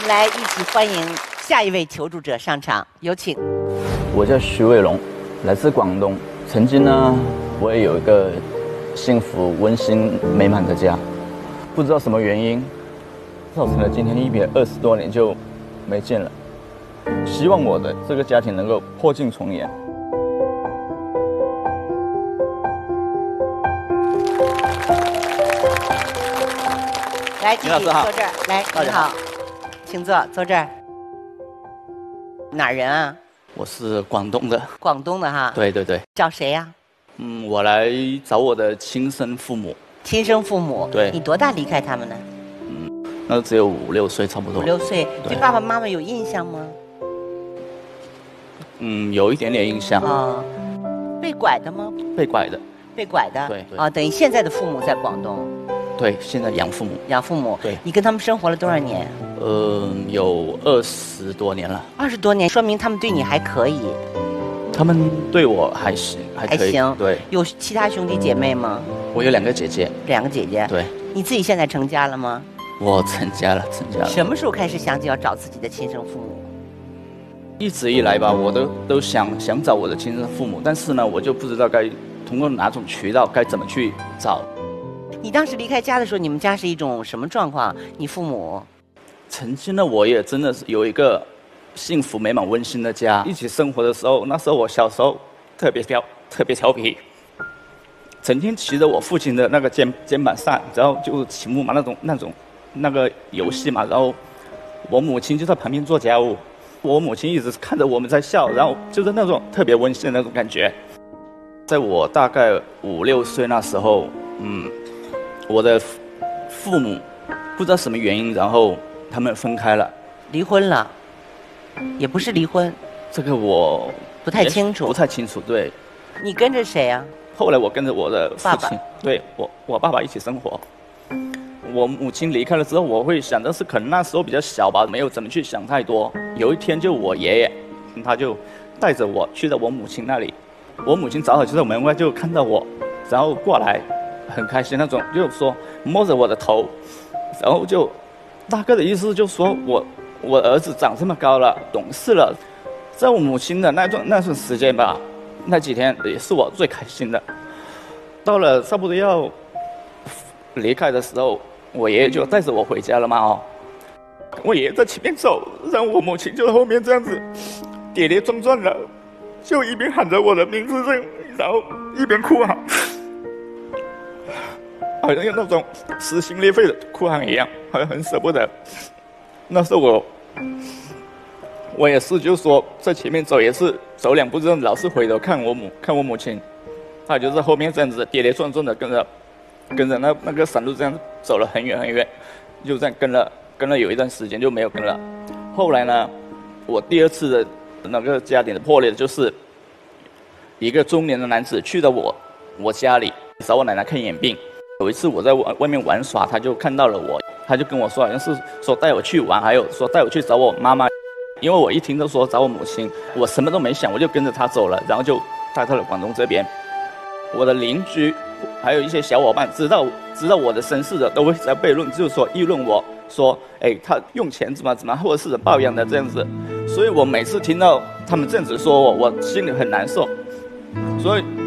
们来一起欢迎下一位求助者上场，有请。 我叫徐伟龙，来自广东。曾经呢，我也有一个幸福、温馨、美满的家，不知道什么原因，造成了今天120多年就没见了。希望我的这个家庭能够破镜重圆。 来，继续坐这儿。来，你好，请坐，坐这儿。哪儿人啊？ 我是广东的。 广东的哈。 对对对。 找谁呀？ 我来找我的亲生父母。 亲生父母。 对。 你多大离开他们呢？ 那只有5、6岁差不多。 5、6岁，对爸爸妈妈有印象吗？ 有一点点印象。 啊，被拐的吗？ 被拐的。 被拐的。 对。 啊，等于现在的父母在广东。 对，现在养父母。 养父母。 对。 你跟他们生活了多少年？ 有20多年了。 20多年，说明他们对你还可以。 他们对我还行，还可以。 还行。 对。 有其他兄弟姐妹吗？ 我有2个姐姐。 2个姐姐。 对。 你自己现在成家了吗？ 我成家了，成家了。 什么时候开始想起要找自己的亲生父母？ 一直以来吧，我都想找我的亲生父母，但是呢，我就不知道该通过哪种渠道，该怎么去找。 你当时离开家的时候，你们家是一种什么状况？你父母？ 曾经的我也真的是有一个幸福美满温馨的家，一起生活的时候，那时候我小时候特别调皮，整天骑着我父亲的那个肩膀上，然后就是骑木马那个游戏嘛，然后我母亲就在旁边做家务，我母亲一直看着我们在笑，然后就是那种特别温馨的那种感觉。在我大概5、6岁那时候，我的父母不知道什么原因，然后他们分开了， 离婚了，也不是离婚， 这个我不太清楚。 不太清楚，对。 你跟着谁啊？ 后来我跟着我的父亲， 爸爸。 对，我爸爸一起生活。我母亲离开了之后，我会想的是，可能那时候比较小吧，没有怎么去想太多。有一天，就我爷爷，他就带着我去到我母亲那里，我母亲正好就在门外就看到我，然后过来，很开心那种，就说摸着我的头，然后就大概的意思就说我儿子长这么高了，懂事了。在我母亲的那段时间吧，那几天也是我最开心的。到了差不多要离开的时候，我爷爷就带着我回家了嘛我爷爷在前面走，然后我母亲就在后面这样子跌跌撞撞的，就一边喊着我的名字，然后一边哭喊，好像有那种撕心裂肺的哭喊一样，好像很舍不得。那时候我也是，就是说在前面走也是走2步这样，老是回头看我母亲，她就在后面这样子跌跌撞撞的跟着那个山路这样走了很远很远，就这样跟了有一段时间就没有跟了。后来呢，我第2次的那个家庭的破裂，就是一个中年的男子去到我家里找我奶奶看眼病。有一次我在外面玩耍，他就看到了我，他就跟我说，好像是说带我去玩，还有说带我去找我妈妈。因为我一听到说找我母亲，我什么都没想，我就跟着他走了，然后就带到了广东这边。我的邻居还有一些小伙伴知道我的身世的，都会在悖论，就是说议论我说，他用钱怎么或者是抱养的这样子。所以我每次听到他们这样子说我心里很难受。所以